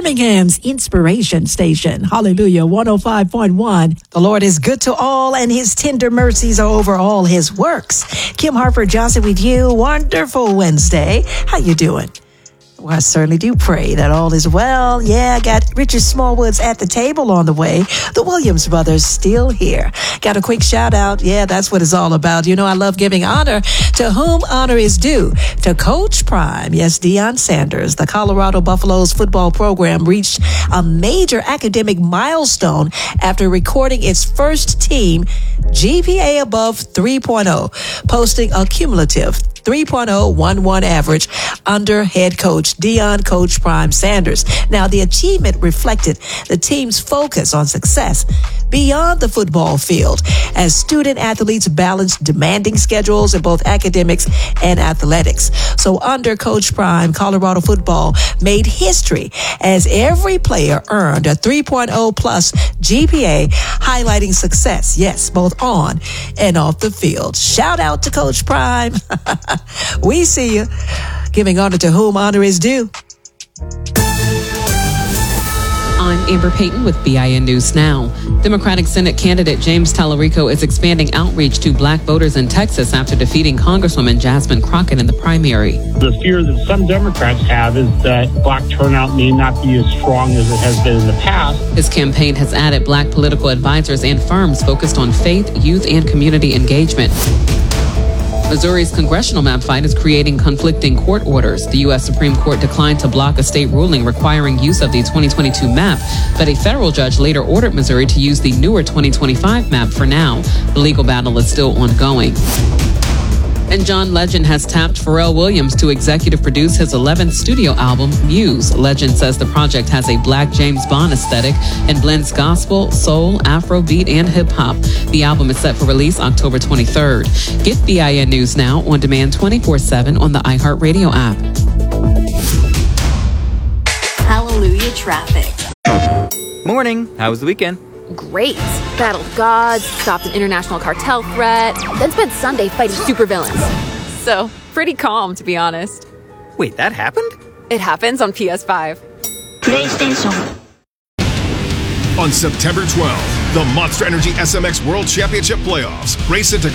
Birmingham's Inspiration Station. Hallelujah, 105.1. The Lord is good to all, and his tender mercies are over all his works. Kim Harper Johnson with you. Wonderful Wednesday. How you doing? Well, I certainly do pray that all is well. Yeah, I got Richard Smallwoods at the table on the way. The Williams brothers still here. Got a quick shout out. Yeah, that's what it's all about. You know, I love giving honor to whom honor is due. To Coach Prime. Yes, Deion Sanders. The Colorado Buffaloes football program reached a major academic milestone after recording its first team GPA above 3.0, posting a cumulative 3.011 average under head coach Deion Coach Prime Sanders. Now, the achievement reflected the team's focus on success beyond the football field as student athletes balanced demanding schedules in both academics and athletics. So under Coach Prime, Colorado football made history as every player earned a 3.0 plus GPA, highlighting success, yes, both on and off the field. Shout out to Coach Prime. We see you. Giving honor to whom honor is due. I'm Amber Payton with BIN News Now. Democratic Senate candidate James Tallarico is expanding outreach to black voters in Texas after defeating Congresswoman Jasmine Crockett in the primary. The fear that some Democrats have is that black turnout may not be as strong as it has been in the past. His campaign has added black political advisors and firms focused on faith, youth, and community engagement. Missouri's congressional map fight is creating conflicting court orders. The U.S. Supreme Court declined to block a state ruling requiring use of the 2022 map, but a federal judge later ordered Missouri to use the newer 2025 map for now. The legal battle is still ongoing. And John Legend has tapped Pharrell Williams to executive produce his 11th studio album, Muse. Legend says the project has a black James Bond aesthetic and blends gospel, soul, Afrobeat, and hip-hop. The album is set for release October 23rd. Get BIN News Now on demand 24/7 on the iHeartRadio app. Hallelujah traffic. Morning. How was the weekend? Great. Battled gods, stopped an international cartel threat, then spent Sunday fighting supervillains. So, pretty calm, to be honest. Wait, that happened? It happens on PS5. PlayStation. On September 12th, the Monster Energy SMX World Championship Playoffs. Race into